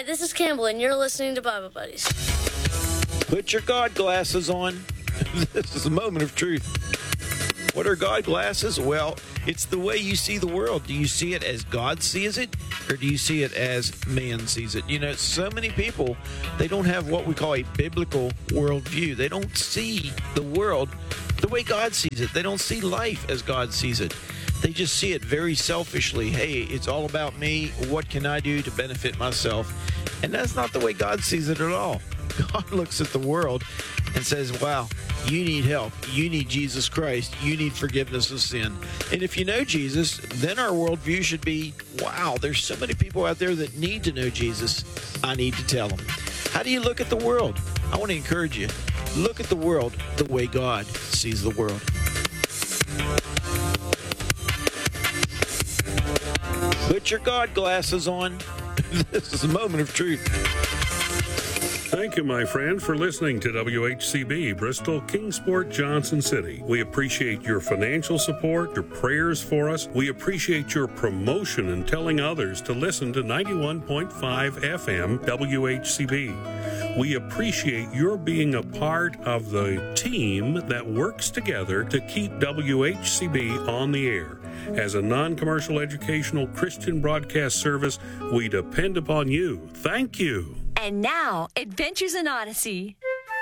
this is Campbell, and you're listening to Bible Buddies. Put your God glasses on. This is a moment of truth. What are God glasses? Well, it's the way you see the world. Do you see it as God sees it, or do you see it as man sees it? You know, so many people, they don't have what we call a biblical worldview. They don't see the world the way God sees it. They don't see life as God sees it. They just see it very selfishly. Hey, it's all about me. What can I do to benefit myself? And that's not the way God sees it at all. God looks at the world and says, wow, you need help. You need Jesus Christ. You need forgiveness of sin. And if you know Jesus, then our worldview should be, wow, there's so many people out there that need to know Jesus. I need to tell them. How do you look at the world? I want to encourage you. Look at the world the way God sees the world. Put your God glasses on. This is a moment of truth. Thank you, my friend, for listening to WHCB, Bristol, Kingsport, Johnson City. We appreciate your financial support, your prayers for us. We appreciate your promotion and telling others to listen to 91.5 FM WHCB. We appreciate your being a part of the team that works together to keep WHCB on the air. As a non-commercial educational Christian broadcast service, we depend upon you. Thank you. And now, Adventures in Odyssey.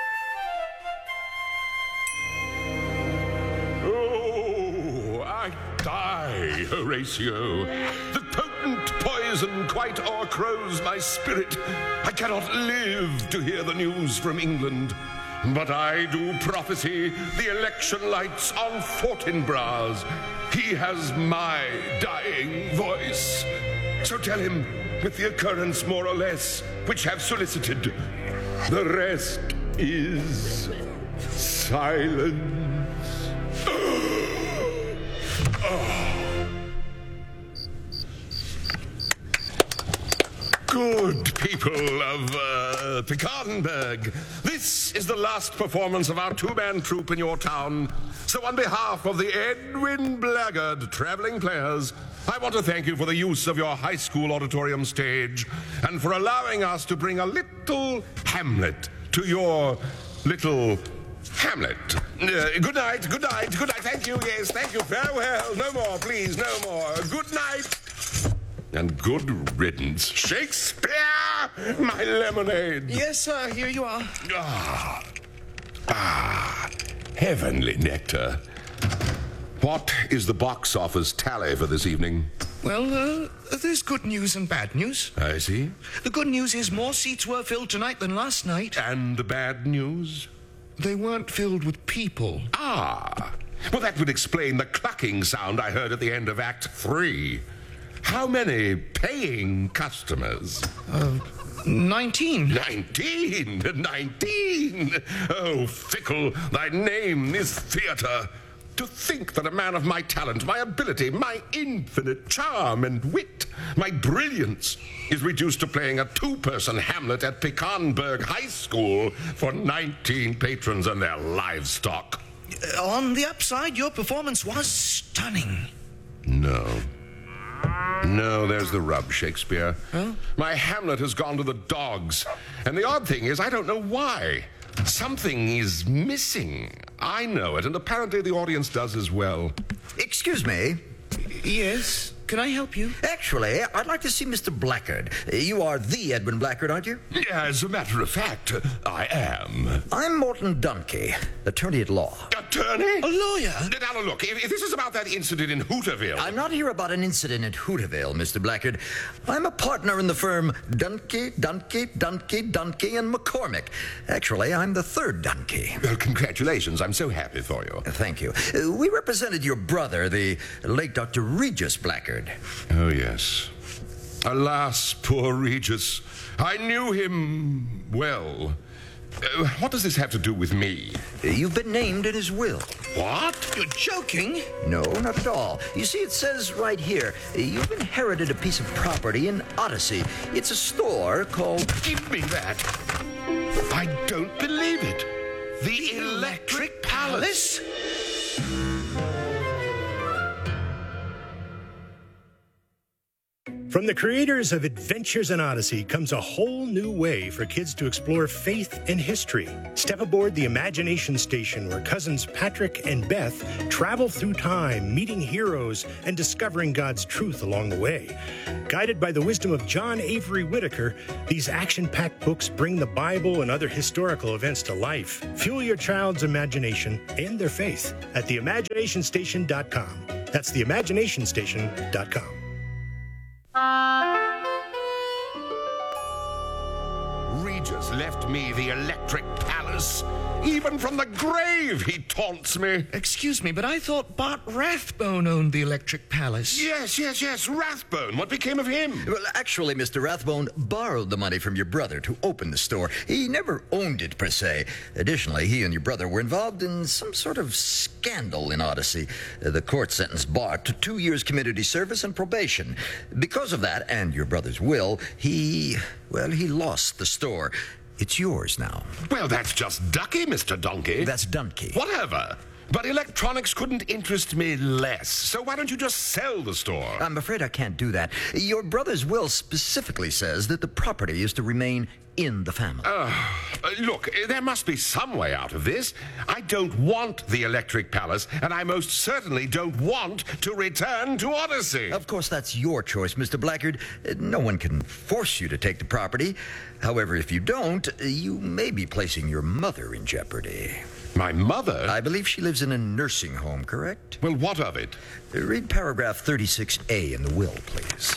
Oh, I die, Horatio. The potent poison quite o'ercrows my spirit. I cannot live to hear the news from England. But I do prophesy the election lights on Fortinbras. He has my dying voice. So tell him, with the occurrence more or less, which have solicited, the rest is silence. Good people of Picardenberg, this is the last performance of our two-man troupe in your town. So on behalf of the Edwin Blackguard Traveling Players, I want to thank you for the use of your high school auditorium stage and for allowing us to bring a little Hamlet to your little Hamlet. Good night, good night, good night. Thank you, yes, thank you. Farewell. No more, please, no more. Good night. And good riddance. Shakespeare, my lemonade. Yes, sir, here you are. Heavenly nectar. What is the box office tally for this evening? Well, there's good news and bad news. I see. The good news is more seats were filled tonight than last night. And the bad news? They weren't filled with people. Well, that would explain the clucking sound I heard at the end of Act 3. How many paying customers? 19. 19! Oh, fickle, thy name is theatre. To think that a man of my talent, my ability, my infinite charm and wit, my brilliance, is reduced to playing a two-person Hamlet at Picardenberg High School for 19 patrons and their livestock. On the upside, your performance was stunning. No, there's the rub, Shakespeare. Huh? My Hamlet has gone to the dogs. And the odd thing is, I don't know why. Something is missing. I know it, and apparently the audience does as well. Excuse me. Yes? Can I help you? Actually, I'd like to see Mr. Blackguard. You are the Edwin Blackguard, aren't you? Yeah, as a matter of fact, I am. I'm Morton Dunkey, attorney at law. Attorney? A lawyer? Now, look, if this is about that incident in Hooterville... I'm not here about an incident at Hooterville, Mr. Blackguard. I'm a partner in the firm Dunkey, and McCormick. Actually, I'm the third Dunkey. Well, congratulations. I'm so happy for you. Thank you. We represented your brother, the late Dr. Regis Blackguard. Oh, yes. Alas, poor Regis. I knew him well. What does this have to do with me? You've been named in his will. What? You're joking? No, not at all. You see, it says right here, you've inherited a piece of property in Odyssey. It's a store called... Give me that. I don't believe it. The Electric Palace? From the creators of Adventures in Odyssey comes a whole new way for kids to explore faith and history. Step aboard the Imagination Station, where cousins Patrick and Beth travel through time, meeting heroes and discovering God's truth along the way. Guided by the wisdom of John Avery Whitaker, these action-packed books bring the Bible and other historical events to life. Fuel your child's imagination and their faith at theimaginationstation.com. That's theimaginationstation.com. Regis left me the electric palace. Even from the grave, he taunts me. Excuse me, but I thought Bart Rathbone owned the Electric Palace. Yes, Rathbone. What became of him? Well, actually, Mr. Rathbone borrowed the money from your brother to open the store. He never owned it, per se. Additionally, he and your brother were involved in some sort of scandal in Odyssey. The court sentenced Bart to 2 years community service and probation. Because of that, and your brother's will, he lost the store. It's yours now. Well, that's just ducky, Mr. Donkey. That's donkey. Whatever. But electronics couldn't interest me less. So why don't you just sell the store? I'm afraid I can't do that. Your brother's will specifically says that the property is to remain in the family. Look, there must be some way out of this. I don't want the Electric Palace, and I most certainly don't want to return to Odyssey. Of course, that's your choice, Mr. Blackard. No one can force you to take the property. However, if you don't, you may be placing your mother in jeopardy. My mother? I believe she lives in a nursing home, correct? Well, what of it? Read paragraph 36A in the will, please.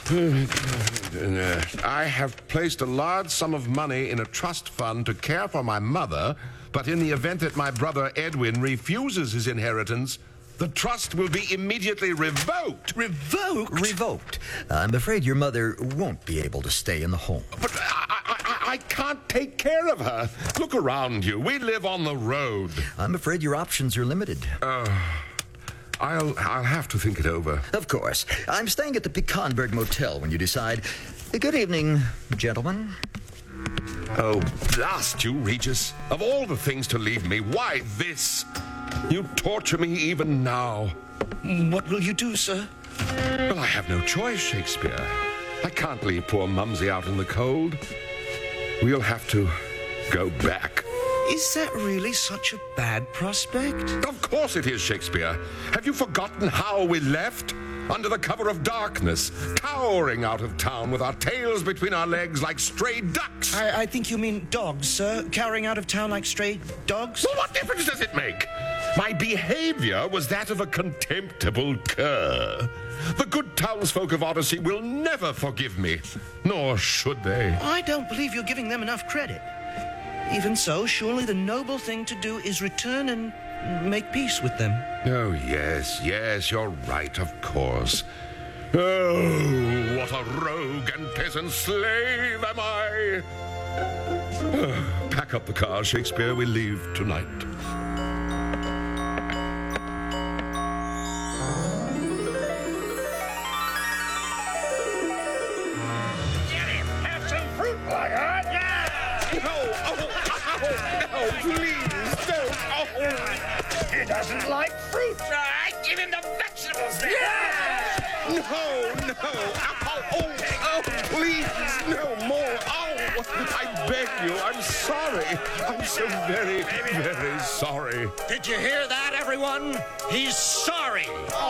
I have placed a large sum of money in a trust fund to care for my mother, but in the event that my brother Edwin refuses his inheritance, the trust will be immediately revoked. Revoked? Revoked. I'm afraid your mother won't be able to stay in the home. But I can't take care of her. Look around you. We live on the road. I'm afraid your options are limited. I'll have to think it over. Of course. I'm staying at the Pecanberg Motel when you decide. Good evening, gentlemen. Oh, blast you, Regis. Of all the things to leave me, why this? You torture me even now. What will you do, sir? Well, I have no choice, Shakespeare. I can't leave poor Mumsy out in the cold. We'll have to go back. Is that really such a bad prospect? Of course it is, Shakespeare. Have you forgotten how we left? Under the cover of darkness, cowering out of town with our tails between our legs like stray ducks. I think you mean dogs, sir. Cowering out of town like stray dogs? Well, what difference does it make? My behavior was that of a contemptible cur. The good townsfolk of Odyssey will never forgive me, nor should they. I don't believe you're giving them enough credit. Even so, surely the noble thing to do is return and make peace with them. Oh, yes, you're right, of course. Oh, what a rogue and peasant slave am I! Pack up the car, Shakespeare. We leave tonight. No, please, don't. He doesn't like fruit. Give him the vegetables then. No. Oh, please, no more. Oh, I beg you, I'm sorry. I'm so very, very sorry. Did you hear that, everyone? He's sorry.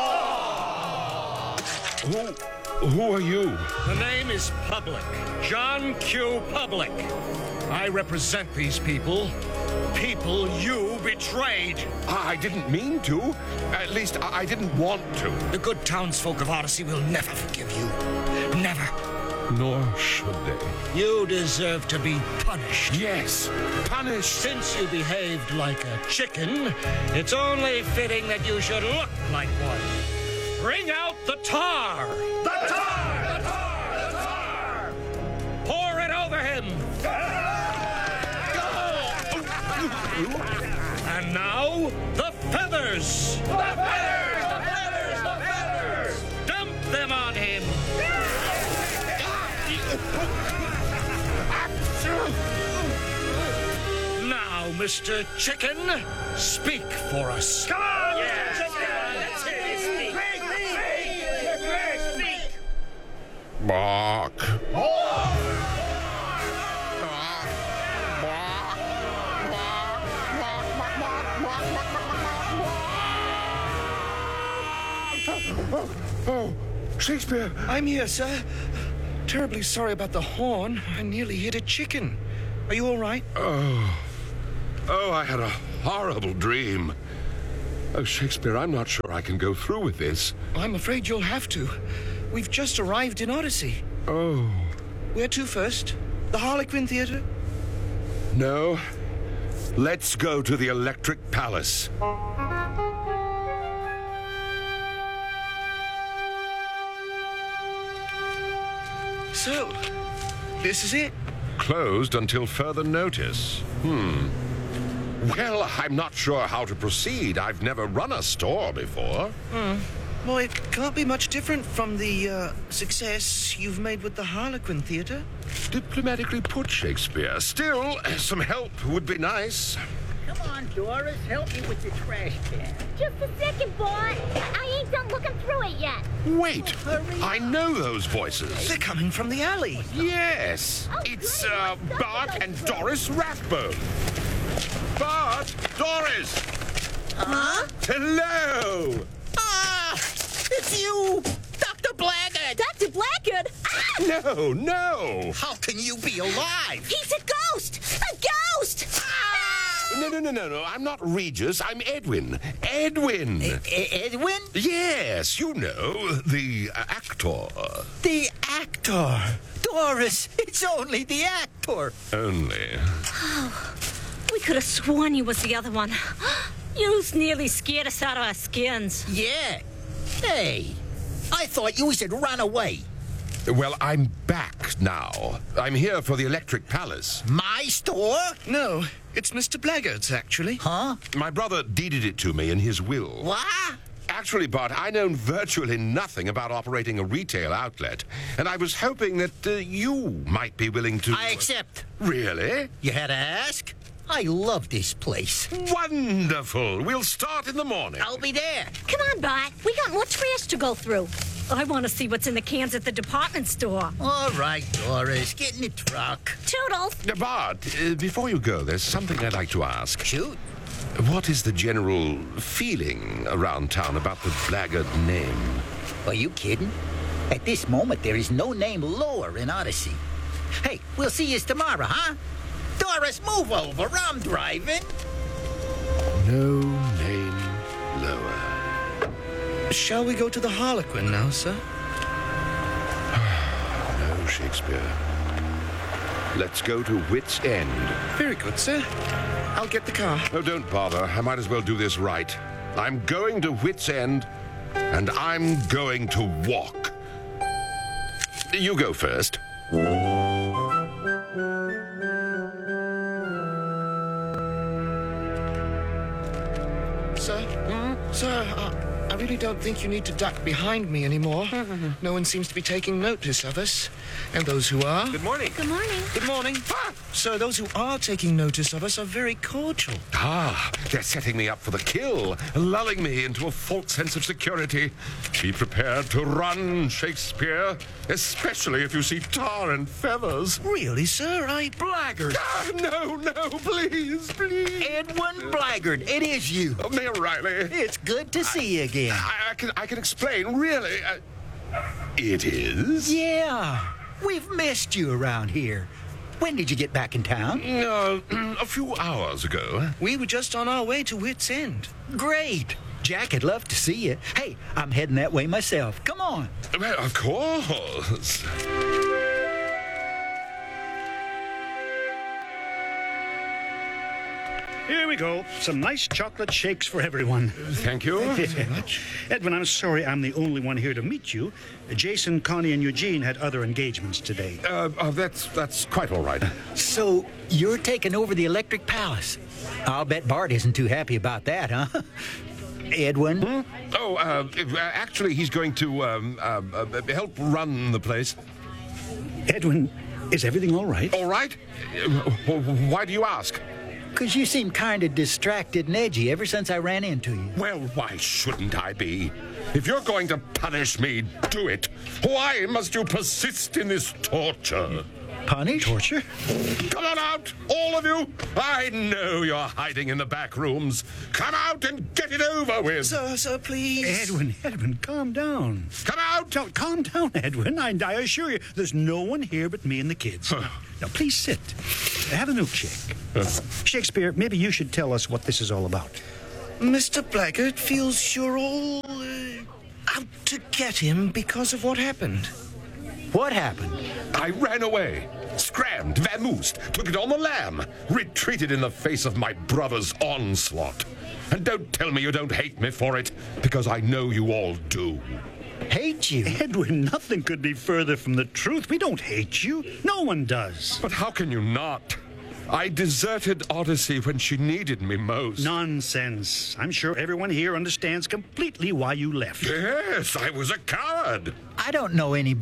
Who are you? The name is Public. John Q. Public. I represent these people. People you betrayed. I didn't mean to. At least, I didn't want to. The good townsfolk of Odyssey will never forgive you. Never. Nor should they. You deserve to be punished. Yes, punished. Since you behaved like a chicken, it's only fitting that you should look like one. Bring out the tar! The tar! Pour it over him! And now, the feathers! The feathers! Dump them on him! Now, Mr. Chicken, speak for us. Come on! Let's hear you speak. Bark. Oh, Shakespeare. I'm here, sir. Terribly sorry about the horn. I nearly hit a chicken. Are you all right? Oh, I had a horrible dream. Oh, Shakespeare, I'm not sure I can go through with this. I'm afraid you'll have to. We've just arrived in Odyssey. Oh. Where to first? The Harlequin Theatre? No. Let's go to the Electric Palace. So, this is it? Closed until further notice. Well, I'm not sure how to proceed. I've never run a store before. Well, it can't be much different from the success you've made with the Harlequin Theatre. Diplomatically put, Shakespeare. Still, some help would be nice. Come on, Doris, help me with the trash can. Just a second, boy. I ain't done looking through it yet. Wait, I know those voices. They're coming from the alley. Yes, it's Bart and Doris Rathbone. Bart, Doris. Huh? Hello. Ah, it's you, Dr. Blackguard. Dr. Blackguard? Ah! No. How can you be alive? He's a ghost! A ghost! No. I'm not Regis. I'm Edwin. Edwin. Edwin? Yes, you know, the actor. The actor. Doris, it's only the actor. Only. We could have sworn you was the other one. You's nearly scared us out of our skins. Yeah. Hey, I thought you had run away. Well, I'm back now. I'm here for the Electric Palace. My store? No, it's Mr. Blackguard's, actually. Huh? My brother deeded it to me in his will. What? Actually, Bart, I know virtually nothing about operating a retail outlet, and I was hoping that you might be willing to... I accept. Really? You had to ask? I love this place. Wonderful. We'll start in the morning. I'll be there. Come on, Bart. We got more trash to go through. I want to see what's in the cans at the department store. All right, Doris, get in the truck. Toodles. Bart, before you go, there's something I'd like to ask. Shoot. What is the general feeling around town about the Blackguard name? Are you kidding? At this moment, there is no name lower in Odyssey. Hey, we'll see you tomorrow, huh? Doris, move over. I'm driving. No name lower. Shall we go to the Harlequin now, sir? No, Shakespeare. Let's go to Wits End. Very good, sir. I'll get the car. No, don't bother. I might as well do this right. I'm going to Wits End, and I'm going to walk. You go first. Sir, I really don't think you need to duck behind me anymore. No one seems to be taking notice of us. And those who are... Good morning. Good morning. Good morning. So those who are taking notice of us are very cordial. They're setting me up for the kill, lulling me into a false sense of security. Be prepared to run, Shakespeare, especially if you see tar and feathers. Really, sir? Blackguard! No, please. Edwin Blackguard, it is you. Oh, Mayor Riley. It's good to see you again. I can explain, really. It is? Yeah. We've missed you around here. When did you get back in town? A few hours ago. We were just on our way to Wits End. Great. Jack would love to see you. Hey, I'm heading that way myself. Come on. Well, of course. Here we go. Some nice chocolate shakes for everyone. Thank you. Thank you very much. Edwin, I'm sorry I'm the only one here to meet you. Jason, Connie, and Eugene had other engagements today. That's quite all right. So, you're taking over the Electric Palace. I'll bet Bart isn't too happy about that, huh? Edwin? Actually, he's going to help run the place. Edwin, is everything all right? All right? Why do you ask? Because you seem kind of distracted and edgy ever since I ran into you. Well, why shouldn't I be? If you're going to punish me, do it. Why must you persist in this torture? Punish? Torture? Come on out, all of you! I know you're hiding in the back rooms. Come out and get it over with! Sir, please. Edwin, calm down. Come out! Calm down, Edwin. I assure you, there's no one here but me and the kids. Now, please sit. Have a milkshake. Shakespeare, maybe you should tell us what this is all about. Mr. Blackguard feels you're all out to get him because of what happened. What happened? I ran away, scrammed, vamoosed, took it on the lam, retreated in the face of my brother's onslaught. And don't tell me you don't hate me for it, because I know you all do. Hate you? Edwin, nothing could be further from the truth. We don't hate you. No one does. But how can you not? I deserted Odyssey when she needed me most. Nonsense. I'm sure everyone here understands completely why you left. Yes, I was a coward. I don't know anybody